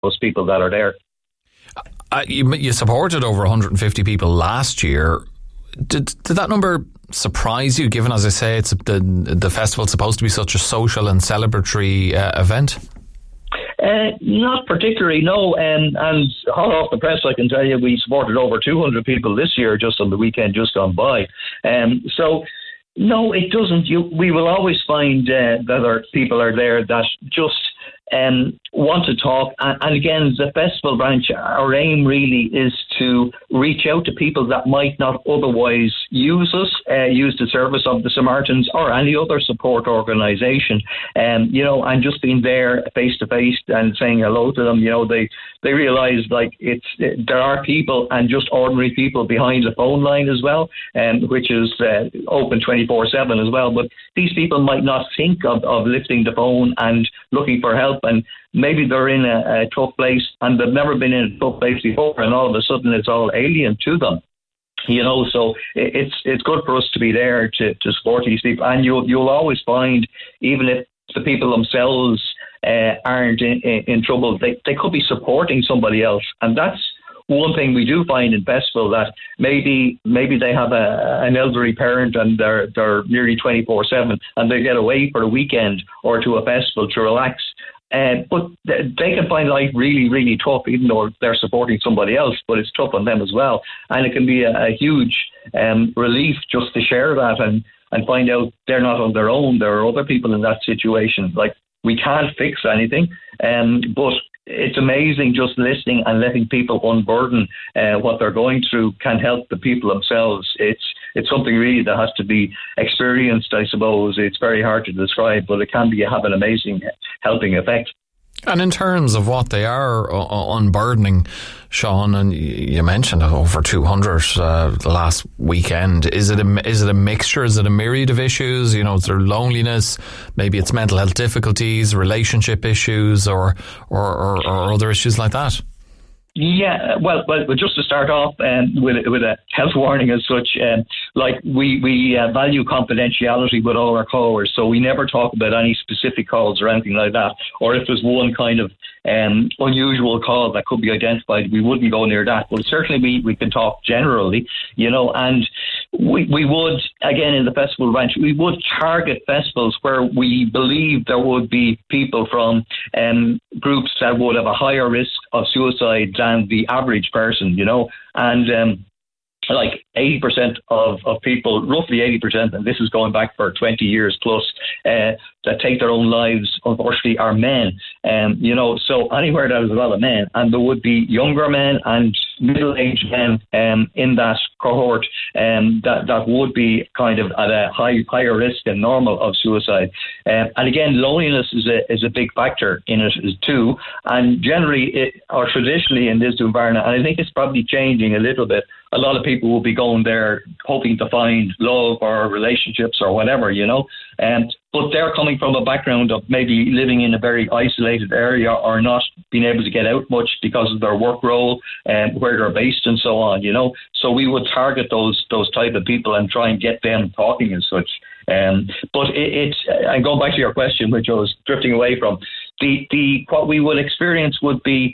those people that are there. You supported over 150 people last year. Did that number surprise you, given, as I say, it's the festival's supposed to be such a social and celebratory event? Not particularly, no. And hot off the press, I can tell you, we supported over 200 people this year just on the weekend just gone by. So, no, it doesn't. We will always find that people are there that just want to talk. And again, the festival branch, our aim really is to reach out to people that might not otherwise use us, use the service of the Samaritans or any other support organisation. And just being there face to face and saying hello to them, they realise there are people, and just ordinary people behind the phone line as well, which is open 24/7 as well. But these people might not think of lifting the phone and looking for help, and maybe they're in a tough place and they've never been in a tough place before, and all of a sudden it's all alien to them. So it's good for us to be there to support these people. And you'll always find, even if the people themselves aren't in trouble, they could be supporting somebody else. And that's one thing we do find in festival, that maybe they have an elderly parent and they're nearly 24/7 and they get away for a weekend or to a festival to relax. But they can find life really, really tough, even though they're supporting somebody else, but it's tough on them as well. And it can be a huge relief just to share that and find out they're not on their own. There are other people in that situation. Like, we can't fix anything, but it's amazing just listening and letting people unburden what they're going through can help the people themselves. It's something really that has to be experienced, I suppose. It's very hard to describe, but it can have an amazing helping effect. And in terms of what they are unburdening, Sean, and you mentioned over 200 the last weekend, is it a mixture? Is it a myriad of issues? Is there loneliness? Maybe it's mental health difficulties, relationship issues, or other issues like that? Yeah, well, just to start off with a health warning as such, we value confidentiality with all our callers, so we never talk about any specific calls or anything like that. Or if there's one kind of unusual call that could be identified, we wouldn't go near that. But certainly we can talk generally, and we would, again, in the festival branch, we would target festivals where we believe there would be people from groups that would have a higher risk of suicide than the average person, and like 80% of people, roughly 80%, and this is going back for 20 years plus, that take their own lives, unfortunately, are men. So anywhere there is a lot of men, and there would be younger men and middle-aged men in that cohort that would be kind of at a higher risk than normal of suicide. And again, loneliness is a big factor in it too. And generally, or traditionally in this environment, and I think it's probably changing a little bit, a lot of people will be going there hoping to find love or relationships or whatever, but they're coming from a background of maybe living in a very isolated area or not being able to get out much because of their work role and where they're based and so on, So we would target those type of people and try and get them talking as such. But it's and going back to your question, which I was drifting away from, the what we would experience would be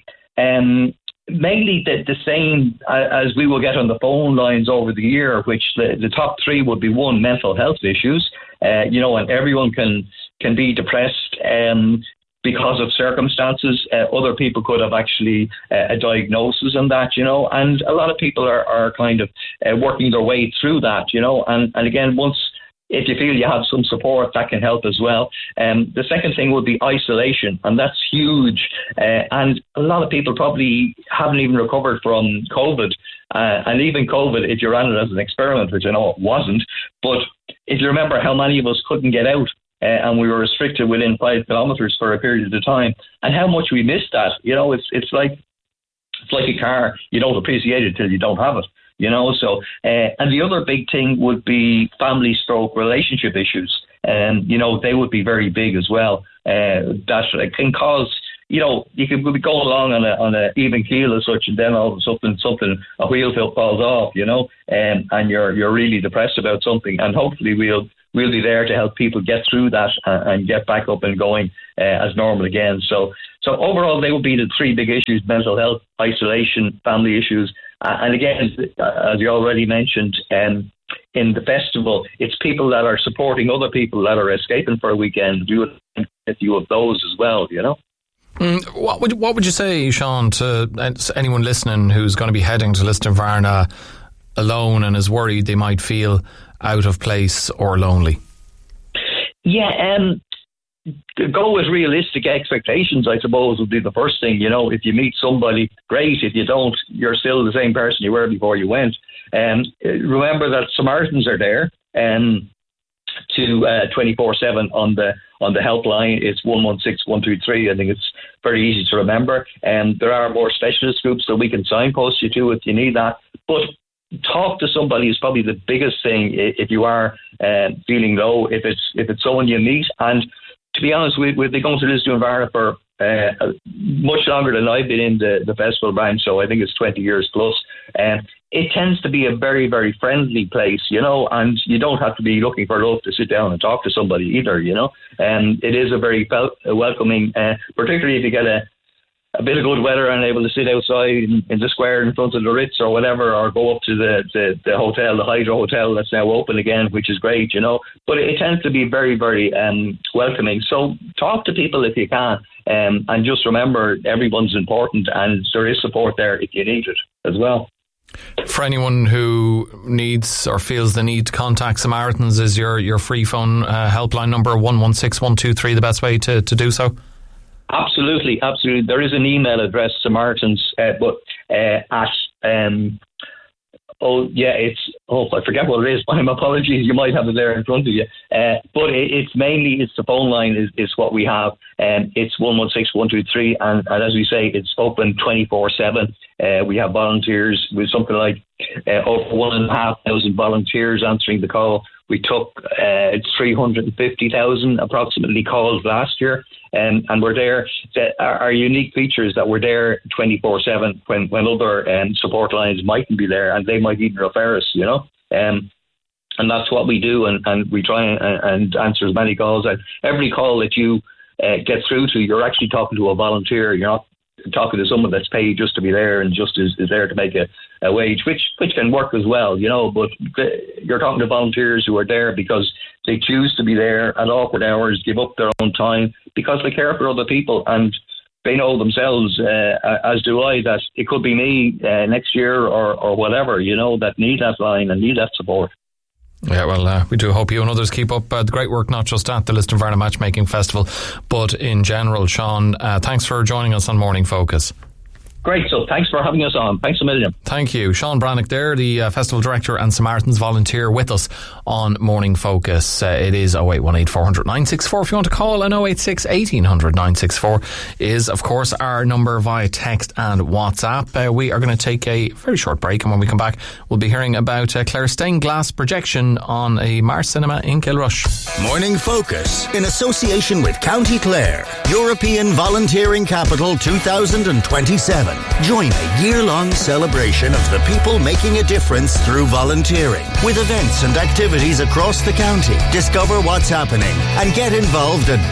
mainly the same as we will get on the phone lines over the year, which the top three would be: one, mental health issues, and everyone can be depressed because of circumstances. Other people could have actually a diagnosis on that, and a lot of people are kind of working their way through that, and again, if you feel you have some support, that can help as well. The second thing would be isolation, and that's huge. And a lot of people probably haven't even recovered from COVID. And even COVID, if you ran it as an experiment, which I know it wasn't, but if you remember how many of us couldn't get out, and we were restricted within 5 kilometres for a period of time, and how much we missed that. It's like a car. You don't appreciate it till you don't have it. So, and the other big thing would be family/relationship issues. And, they would be very big as well. That can cause, you could be going along on a even keel as such, and then all of a sudden a wheel falls off, and you're really depressed about something. And hopefully we'll be there to help people get through that and get back up and going as normal again. So So overall, they would be the three big issues: mental health, isolation, family issues. And again, as you already mentioned, in the festival, it's people that are supporting other people that are escaping for a weekend. You would think a few of those as well, you know. What would you say, Sean, to anyone listening who's going to be heading to Lisdoonvarna alone and is worried they might feel out of place or lonely? Yeah, go with realistic expectations, I suppose, would be the first thing. You know, if you meet somebody, great. If you don't, you're still the same person you were before you went. Remember that Samaritans are there to 24/7 on the helpline. It's 116-123. I think it's very easy to remember. There are more specialist groups that we can signpost you to if you need that. But talk to somebody is probably the biggest thing if you are feeling low. If it's someone you meet, and to be honest, we've been going to Lisdoonvarna for much longer than I've been in the festival branch, so I think it's 20 years plus. It tends to be a very, very friendly place, you know, and you don't have to be looking for love to sit down and talk to somebody either, you know. It is a very welcoming, particularly if you get a bit of good weather and able to sit outside in the square in front of the Ritz or whatever, or go up to the hotel, the Hydro Hotel that's now open again, which is great, you know. But it tends to be very, very welcoming. So talk to people if you can, and just remember everyone's important, and there is support there if you need it as well. For anyone who needs or feels the need to contact Samaritans, is your free phone helpline number 116-123 the best way to do so? Absolutely. There is an email address, Samaritans, but at I forget what it is. My apologies. You might have it there in front of you. But it's the phone line is what we have. It's 116-123, and as we say, it's open 24/7. We have volunteers with something like over 1,500 volunteers answering the call. We took 350,000 approximately calls last year, and we're there. Our unique feature is that we're there 24/7 when other support lines mightn't be there, and they might even refer us, you know. And that's what we do, and we try and answer as many calls. And every call that you get through to, you're actually talking to a volunteer. You're not talking to someone that's paid just to be there and just is there to make a wage, which can work as well, you know. But you're talking to volunteers who are there because they choose to be there at awkward hours, give up their own time because they care for other people, and they know themselves, as do I, that it could be me next year or whatever, you know, that need that line and need that support. Yeah, well, we do hope you and others keep up the great work, not just at the Lisdoonvarna Matchmaking Festival, but in general. Sean, thanks for joining us on Morning Focus. Great, so thanks for having us on. Thanks a million. Thank you. Sean Brannock there, the Festival Director and Samaritans volunteer with us on Morning Focus. It is 0818 400 964 if you want to call, and 086 1800 964 is, of course, our number via text and WhatsApp. We are going to take a very short break, and when we come back, we'll be hearing about Claire's stained glass projection on a Mars cinema in Kilrush. Morning Focus, in association with County Clare, European Volunteering Capital 2027. Join a year-long celebration of the people making a difference through volunteering, with events and activities across the county. Discover what's happening and get involved at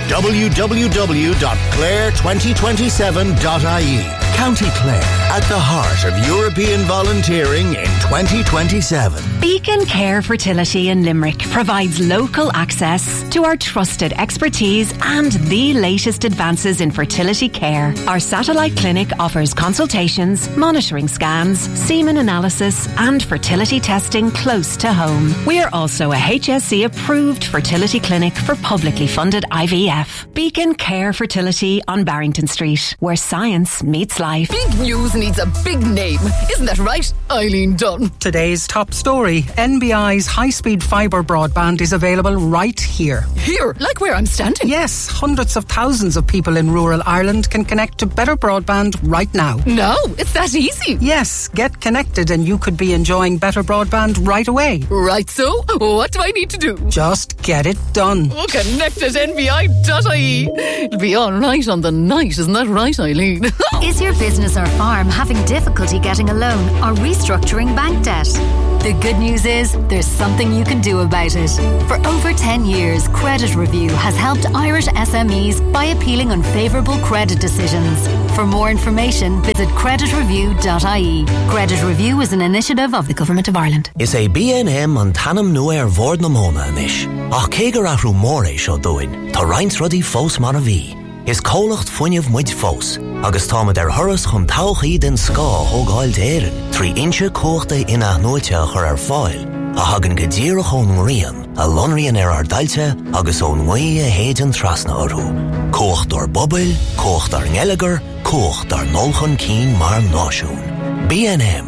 www.clare2027.ie. County Clare, at the heart of European volunteering in 2027. Beacon Care Fertility in Limerick provides local access to our trusted expertise and the latest advances in fertility care. Our satellite clinic offers consultations, monitoring scans, semen analysis and fertility testing close to home. We are also a HSE approved fertility clinic for publicly funded IVF. Beacon Care Fertility on Barrington Street, where science meets life. Big news needs a big name. Isn't that right, Eileen Dunn? Today's top story. NBI's high-speed fibre broadband is available right here. Here? Like where I'm standing? Yes, hundreds of thousands of people in rural Ireland can connect to better broadband right now. No, it's that easy. Yes, get connected and you could be enjoying better broadband right away. Right, so what do I need to do? Just get it done. Oh, connect at nbi.ie. It'll be all right on the night, isn't that right, Eileen? Is your business or farm having difficulty getting a loan or restructuring bank debt? The good news is there's something you can do about it. For over 10 years, Credit Review has helped Irish SMEs by appealing unfavourable credit decisions. For more information, visit creditreview.ie. Credit Review is an initiative of the Government of Ireland. Is a B&M an tanam nuair vord na mona anish. Ach kegar afru more seo doin. Ta reins ruddy fós mar a bhí. Is cólacht fuinneamh muid fós. Agus táma der thuras chun tauchaí den scá hógáil d'éireann. 3 inche cóchta ina nóite chur fáil. A hagan go díire chun rian. A lonrian ar dailte agus ón mhaí a héidean trasna orthú. Cócht ar bobail, cócht ar ngelagar, cócht ar nolchan cín mar náisiún. B&M.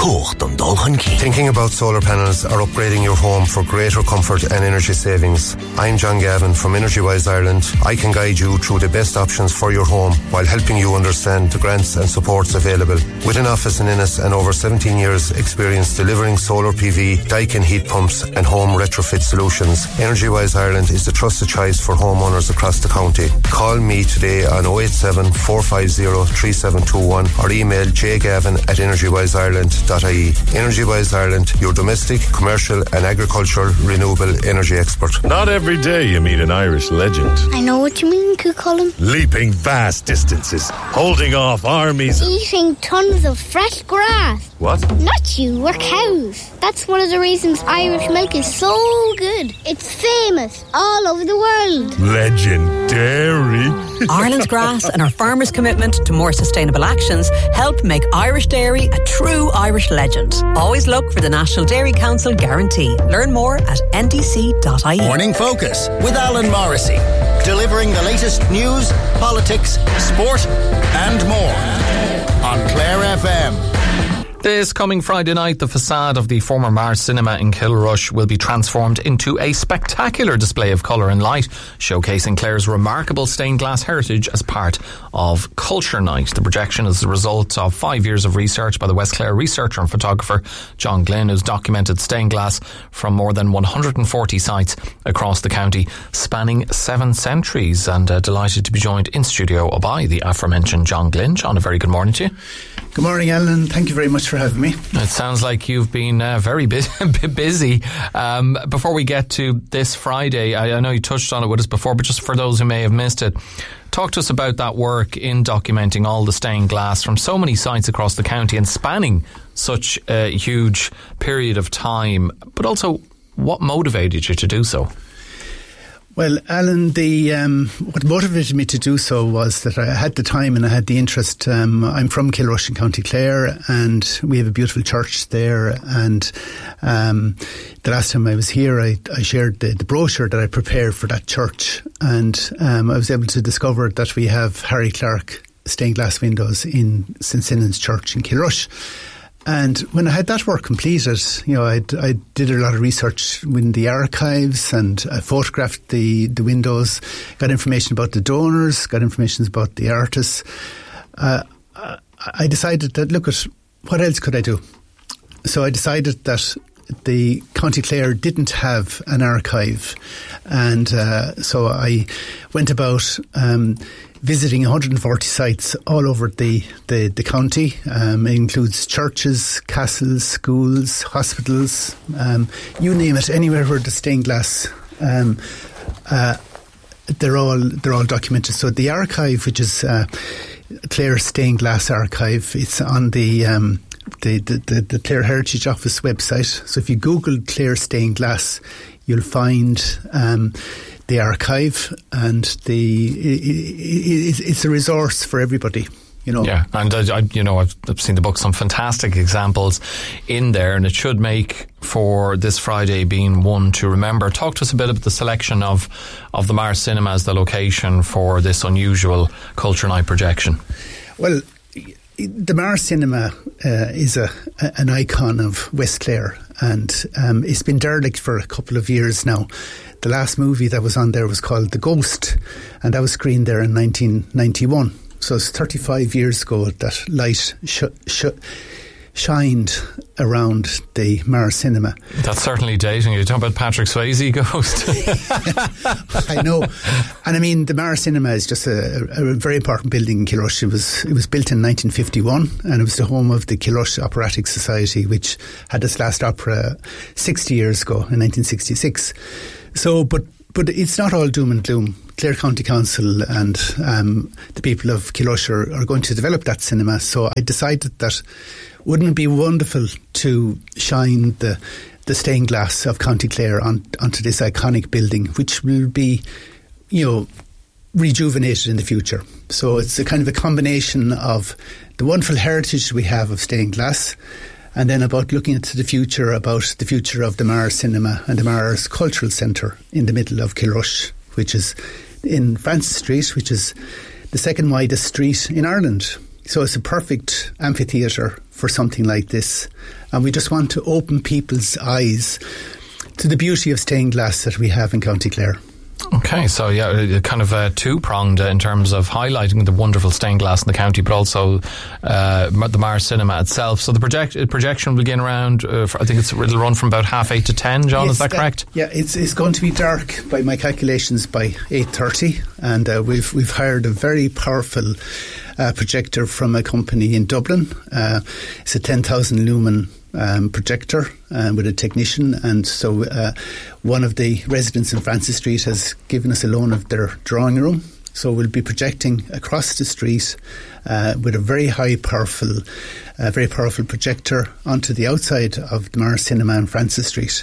Thinking about solar panels or upgrading your home for greater comfort and energy savings? I'm John Gavin from EnergyWise Ireland. I can guide you through the best options for your home while helping you understand the grants and supports available. With an office in Ennis and over 17 years experience delivering solar PV, Daikin heat pumps and home retrofit solutions, EnergyWise Ireland is the trusted choice for homeowners across the county. Call me today on 087 450 3721 or email jgavin@energywiseireland.ie. EnergyWise Ireland, your domestic, commercial and agricultural renewable energy expert. Not every day you meet an Irish legend. I know what you mean, Cucullin. Leaping vast distances, holding off armies. Eating tons of fresh grass. What? Not you, we're cows. That's one of the reasons Irish milk is so good. It's famous all over the world. Legendary. Ireland's grass and our farmers' commitment to more sustainable actions help make Irish dairy a true Irish legend. Always look for the National Dairy Council guarantee. Learn more at ndc.ie. Morning Focus with Alan Morrissey. Delivering the latest news, politics, sport and more on Clare FM. This coming Friday night, the facade of the former Mars Cinema in Kilrush will be transformed into a spectacular display of colour and light, showcasing Clare's remarkable stained glass heritage as part of Culture Night. The projection is the result of 5 years of research by the West Clare researcher and photographer John Glynn, who's documented stained glass from more than 140 sites across the county, spanning 7 centuries. And delighted to be joined in studio by the aforementioned John Glynn. John, a very good morning to you. Good morning, Alan. Thank you very much for having me. It sounds like you've been very busy. Before we get to this Friday, I know you touched on it with us before, but just for those who may have missed it, talk to us about that work in documenting all the stained glass from so many sites across the county and spanning such a huge period of time, but also what motivated you to do so? Well, Alan, what motivated me to do so was that I had the time and I had the interest. I'm from Kilrush in County Clare, and we have a beautiful church there. And the last time I was here, I shared the brochure that I prepared for that church, and I was able to discover that we have Harry Clark stained glass windows in St. Sinan's Church in Kilrush. And when I had that work completed, I did a lot of research in the archives, and I photographed the windows, got information about the donors, got information about the artists. I decided that, look, what else could I do? So I decided that the County Clare didn't have an archive, and so I went about visiting 140 sites all over the county. It includes churches, castles, schools, hospitals, you name it, anywhere where the stained glass, they're all documented. So the archive, which is Clare Stained Glass Archive, it's on the Clare Heritage Office website. So if you Google Clare Stained Glass, you'll find the archive, and it's a resource for everybody. Yeah, and I've seen the book, some fantastic examples in there, and it should make for this Friday being one to remember. Talk to us a bit about the selection of the Mars Cinema as the location for this unusual Culture Night projection. Well, the Mars Cinema is an icon of West Clare, and it's been derelict for a couple of years now. The last movie that was on there was called The Ghost, and that was screened there in 1991. So it's 35 years ago that light shined around the Mara Cinema. That's certainly dating. You're talking about Patrick Swayze ghost. I know. And I mean, the Mara Cinema is just a very important building in Kilrush. It was built in 1951, and it was the home of the Kilrush Operatic Society, which had its last opera 60 years ago in 1966. So, but it's not all doom and gloom. Clare County Council and the people of Kilrush are going to develop that cinema. So I decided that wouldn't it be wonderful to shine the stained glass of County Clare onto this iconic building, which will be, rejuvenated in the future. So it's a kind of a combination of the wonderful heritage we have of stained glass, and then about looking into the future of the Mara Cinema and the Mara's Cultural Centre in the middle of Kilrush, which is in Francis Street, which is the second widest street in Ireland. So it's a perfect amphitheatre for something like this. And we just want to open people's eyes to the beauty of stained glass that we have in County Clare. Okay, so yeah, kind of two-pronged in terms of highlighting the wonderful stained glass in the county, but also the Mara Cinema itself. So the projection will begin around, I think it'll run from about 8:30 to 10, John, yes, is that correct? Yeah, it's going to be dark by my calculations by 8:30, and we've hired a very powerful projector from a company in Dublin. It's a 10,000 lumen projector with a technician, and so one of the residents in Francis Street has given us a loan of their drawing room, so we'll be projecting across the street with a very very powerful projector onto the outside of the Mara Cinema in Francis Street.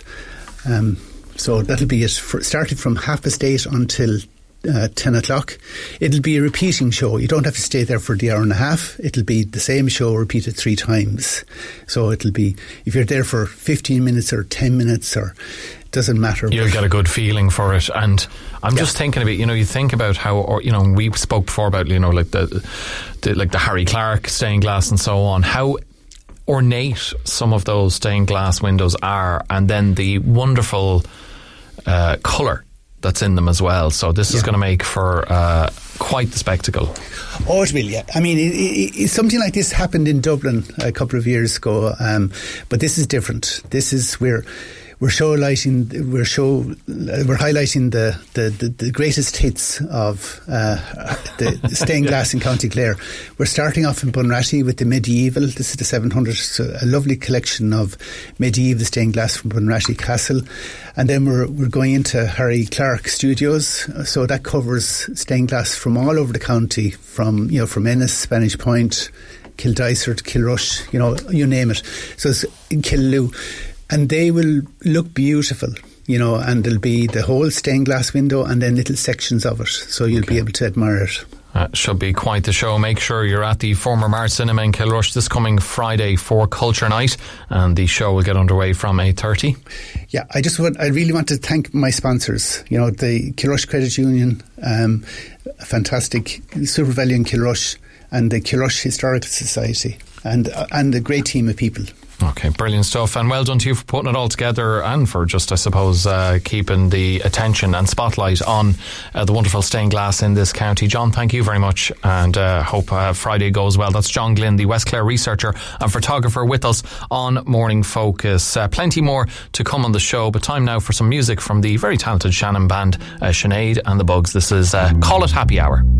So that'll be it, starting from 8:30 until 10 o'clock. It'll be a repeating show. You don't have to stay there for the hour and a half. It'll be the same show repeated 3 times. So it'll be, if you're there for 15 minutes or 10 minutes, or it doesn't matter. You'll get a good feeling for it. And I'm just thinking about, you think about how, we spoke before about, like the Harry Clark stained glass and so on, how ornate some of those stained glass windows are, and then the wonderful colour that's in them as well. So this is going to make for quite the spectacle. Oh, it will, yeah. I mean, something like this happened in Dublin a couple of years ago, but this is different. This is where we're highlighting the greatest hits of the stained glass in County Clare. We're starting off in Bunratty with the medieval. This is the 700, so a lovely collection of medieval stained glass from Bunratty Castle, and then we're going into Harry Clark Studios. So that covers stained glass from all over the county, from Ennis, Spanish Point, Kildysart, Kilrush, you name it. So it's in Killaloe. And they will look beautiful, and there'll be the whole stained glass window and then little sections of it, so you'll be able to admire it. Should be quite the show. Make sure you're at the former Mara Cinema in Kilrush this coming Friday for Culture Night, and the show will get underway from 8:30. Yeah, I really want to thank my sponsors. The Kilrush Credit Union, fantastic, SuperValu in Kilrush, and the Kilrush Historical Society, and a great team of people. Okay, brilliant stuff, and well done to you for putting it all together, and for just, I suppose, keeping the attention and spotlight on the wonderful stained glass in this county. John, thank you very much, and hope Friday goes well. That's John Glynn, the West Clare researcher and photographer, with us on Morning Focus. Plenty more to come on the show, but time now for some music from the very talented Shannon band, Sinead and the Bugs. This is Call It Happy Hour.